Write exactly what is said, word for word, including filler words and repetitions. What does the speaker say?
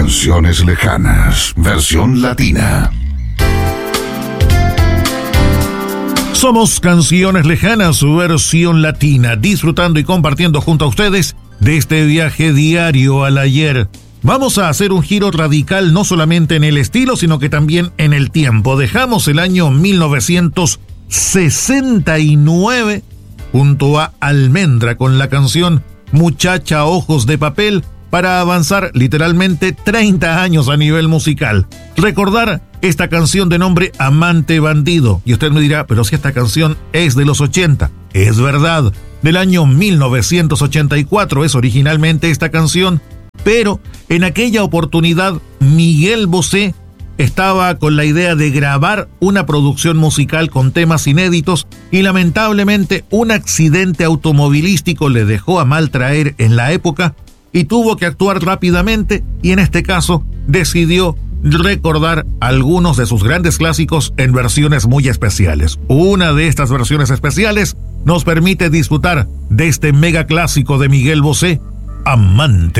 Canciones lejanas, versión latina. Somos Canciones Lejanas, versión latina, disfrutando y compartiendo junto a ustedes de este viaje diario al ayer. Vamos a hacer un giro radical no solamente en el estilo, sino que también en el tiempo. Dejamos el año mil novecientos sesenta y nueve junto a Almendra con la canción Muchacha Ojos de Papel, para avanzar literalmente treinta años a nivel musical. Recordar esta canción de nombre Amante Bandido. Y usted me dirá, pero si esta canción es de los ochenta. Es verdad, del año mil novecientos ochenta y cuatro es originalmente esta canción, pero en aquella oportunidad Miguel Bosé estaba con la idea de grabar una producción musical con temas inéditos y lamentablemente un accidente automovilístico le dejó a mal traer en la época y tuvo que actuar rápidamente, y en este caso decidió recordar algunos de sus grandes clásicos en versiones muy especiales. Una de estas versiones especiales nos permite disfrutar de este mega clásico de Miguel Bosé, Amante